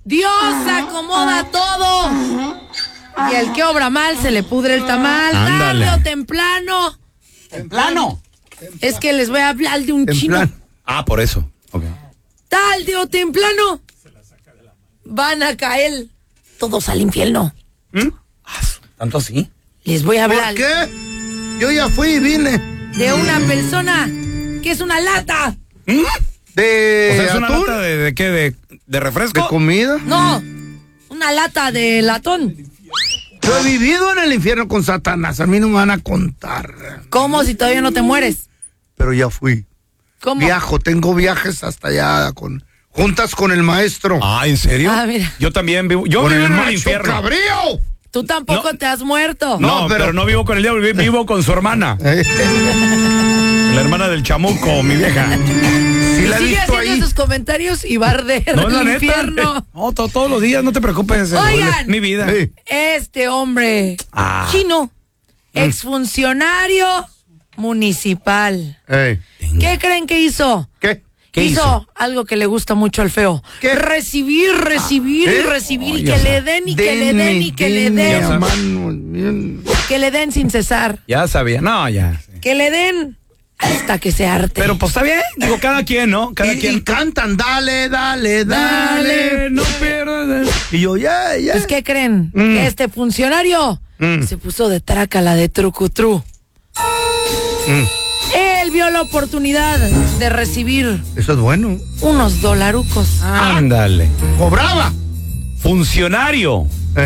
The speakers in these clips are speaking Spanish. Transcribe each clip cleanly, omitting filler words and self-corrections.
Dios acomoda todo. Y el que obra mal se le pudre el tamal. Ándale. Tarde o temprano. ¿Temprano? Es que les voy a hablar de un chino. Ah, por eso. Okay. Tarde o temprano van a caer todos al infierno. ¿Tanto así? Les voy a hablar ¿Por qué? Yo ya fui y vine. de una persona que es una lata. ¿De O sea, ¿es una atún? lata de qué? ¿De refresco? ¿De comida? No, una lata de latón. Yo he vivido en el infierno con Satanás. A mí no me van a contar. ¿Cómo si todavía no te mueres? Pero ya fui. ¿Cómo? Viajo, tengo viajes hasta allá juntas con el maestro. Ah, ¿en serio? Ah, mira. Yo también vivo. Yo con vivo el en el macho infierno. cabrío. Tú tampoco te has muerto. No, pero no vivo con el diablo, vivo con su hermana. La hermana del chamuco, mi vieja. Sí Y la he sigue visto haciendo ahí. esos comentarios y va a arder No, es la el neta. infierno. No, todos los días, no te preocupes. Oigan. Mi vida. Sí. Este hombre Ah. chino, exfuncionario municipal. Ey, ¿Qué creen que hizo? ¿Qué? ¿Qué hizo? Algo que le gusta mucho al feo. ¿Qué? Recibir y ¿eh? recibir y Ay, que ya le den y que le den y que le den. Ya Bien. Que le den sin cesar. Ya sabía. No, ya. Que le den hasta que se arte. Pero pues está bien. Digo, cada quien, ¿no? Cada Y quien. cantan, dale, dale, dale. No pierdas. Y yo, ya. Pues, ¿qué creen? Que este funcionario se puso de trácala de trucutru. Él vio la oportunidad de recibir Eso es bueno. unos dolarucos. Ándale. Cobraba. Funcionario.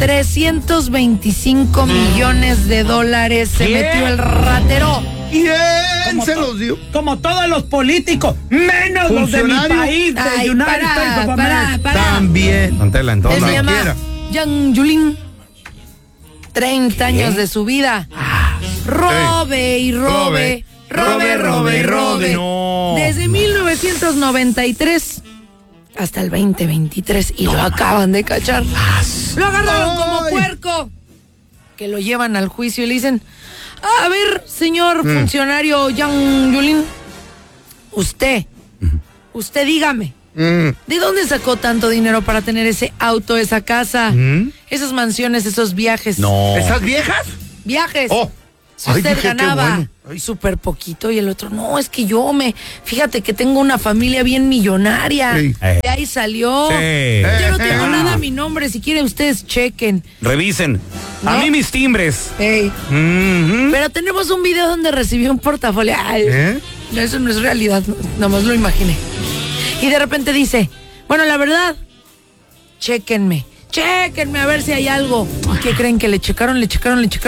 325 millones de dólares se ¿Qué? metió el ratero. ¿Quién se los dio? Como todos los políticos, menos los de mi ¿Funcionario? país, de Ay, United States of America. para. También. Antela, Él entonces. se llama quiera. Yang Yulin. 30 años de su vida. Robe y robe. Robe. No. Desde 1993 hasta el 2023 y lo acaban de cachar. Lo agarraron como Ay. puerco. Que lo llevan al juicio y le dicen, a ver, señor funcionario Yang Yulin, usted dígame, ¿de dónde sacó tanto dinero para tener ese auto, esa casa, esas mansiones, esos viajes? No. ¿Esas viejas? Viajes. Oh. Si Ay, usted dije, qué ganaba bueno. Ay. súper poquito y el otro, no, es que fíjate que tengo una familia bien millonaria. Sí. De ahí salió. Sí. Yo no tengo nada a mi nombre, si quieren ustedes chequen. Revisen. A ¿No? mí mis timbres. Ey. Pero tenemos un video donde recibió un portafolio. Ay, ¿Eh? no, eso no es realidad, nomás lo imaginé. Y de repente dice, bueno, la verdad, chéquenme a ver si hay algo. ¿Y qué creen? Que le checaron. ¿Y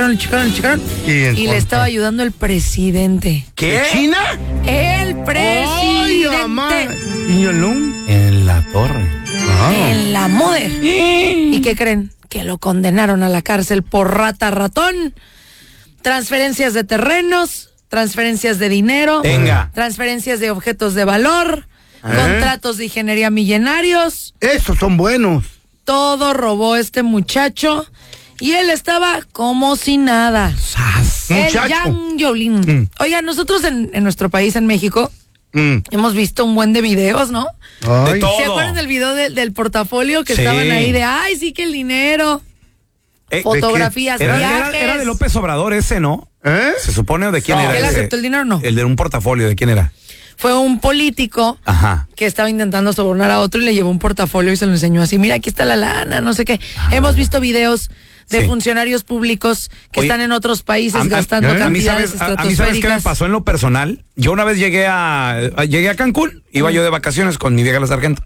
Y le encontró? estaba ayudando el presidente. ¿Qué? ¿De China? El ¡Ay, mamá! presidente. ¿Y el Lum? En la torre. En la Moder. ¿Y qué creen? Que lo condenaron a la cárcel por ratón. Transferencias de terrenos, transferencias de dinero, Venga. transferencias de objetos de valor, contratos de ingeniería millonarios. Esos son buenos. Todo robó este muchacho y él estaba como si nada. El Muchacho. Yang Yolin. Oiga, nosotros en nuestro país, en México, hemos visto un buen de videos, ¿no? Ay. De todo. ¿Se acuerdan del video del portafolio que Sí. estaban ahí de, ay, sí que el dinero, fotografías, viajes? Era de López Obrador ese, ¿no? ¿Eh? Se supone, ¿o de quién No. era ¿Él ese? aceptó el dinero o no? El de un portafolio, ¿de quién era? Fue un político Ajá. que estaba intentando sobornar a otro y le llevó un portafolio y se lo enseñó así, mira, aquí está la lana, no sé qué. Hemos visto videos de Sí. funcionarios públicos que Oye, están en otros países a gastando mí, cantidades ¿sabes qué me estratosféricas. pasó en lo personal? Yo una vez llegué a Cancún, iba yo de vacaciones con mi vieja la sargento.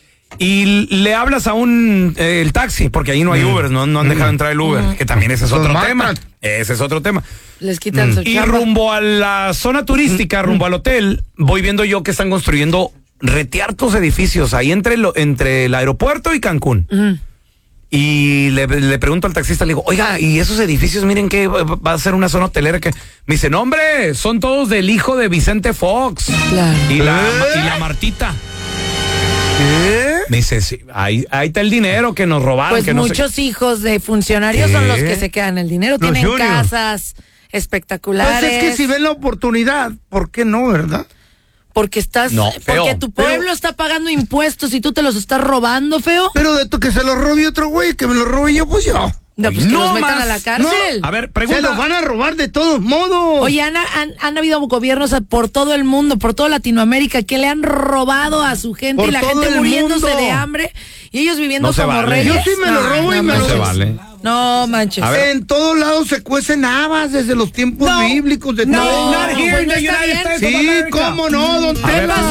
Y le hablas a el taxi, porque ahí no hay Uber, no han dejado entrar el Uber, que también ese es Los otro matan. tema. Ese es otro tema. Les quitan su Y chamba. rumbo a la zona turística, rumbo al hotel, voy viendo yo que están construyendo reteartos edificios ahí entre el aeropuerto y Cancún. Y le pregunto al taxista, le digo, oiga, ¿y esos edificios, miren que va a ser una zona hotelera? Que me dice, no, hombre, son todos del hijo de Vicente Fox. Claro. Y la Martita. ¿Qué? Me dice, sí, ahí está el dinero que nos robaron. Pues que no sé muchos hijos de funcionarios ¿Qué? son los que se quedan el dinero, Los tienen juniors. casas espectaculares. Pues es que si ven la oportunidad, ¿por qué no, verdad? Porque estás, No, feo. porque tu pueblo está pagando impuestos y tú te los estás robando, feo. Pero de esto que se lo robe otro güey, que me lo robe yo, pues yo. No, pues que no los metan más, a la cárcel. A ver, Se pregunta. los van a robar de todos modos. Oye, han habido gobiernos por todo el mundo, por toda Latinoamérica, que le han robado a su gente Por y la todo gente el muriéndose mundo. de hambre y ellos viviendo No se como vale. reyes. Yo sí me lo robo y me No lo- se manches. vale. No manches. A ver. En todos lados se cuecen habas desde los tiempos bíblicos de No, todo. not here in pues no the está United bien. States of Sí, America. cómo no, don A ver, Tela.